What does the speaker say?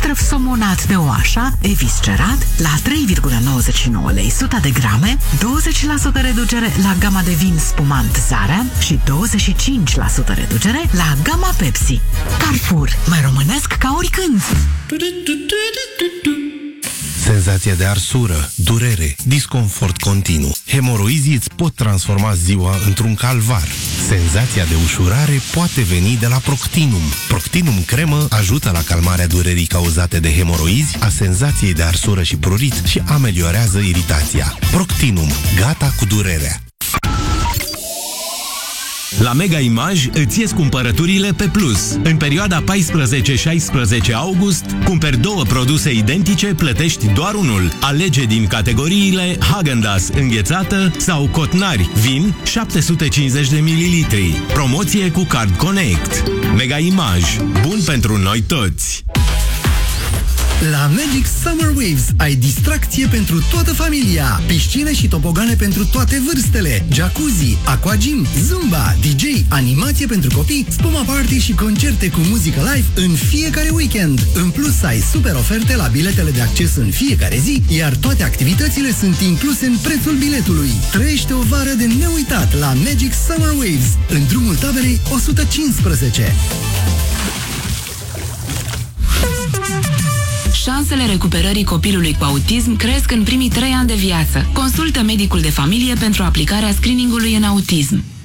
străfsomonat de oașa, Eviscerat, la 3,99 lei 100 de grame, 20% reducere la gama de vin spumant Zara și 25% reducere la gama Pepsi. Carrefour, mai românesc ca oricând! Senzația de arsură, durere, disconfort continuu. Hemoroizii îți pot transforma ziua într-un calvar. Senzația de ușurare poate veni de la Proctinum. Proctinum cremă ajută la calmarea durerii cauzate de hemoroizi, a senzației de arsură și prurit și ameliorează iritația. Proctinum, gata cu durerea. La Mega Image îți ies cumpărăturile pe plus. În perioada 14-16 august, cumperi 2 produse identice, plătești doar unul. Alege din categoriile Häagen-Dazs înghețată sau Cotnari vin 750 de mililitri. Promoție cu Card Connect. Mega Image. Bun pentru noi toți! La Magic Summer Waves ai distracție pentru toată familia. Piscine și tobogane pentru toate vârstele, jacuzzi, aquagym, zumba, DJ, animație pentru copii, spuma party și concerte cu muzică live în fiecare weekend. În plus, ai super oferte la biletele de acces în fiecare zi, iar toate activitățile sunt incluse în prețul biletului. Trăiește o vară de neuitat la Magic Summer Waves, în drumul taberei 115. Șansele recuperării copilului cu autism cresc în primii 3 ani de viață. Consultă medicul de familie pentru aplicarea screeningului în autism.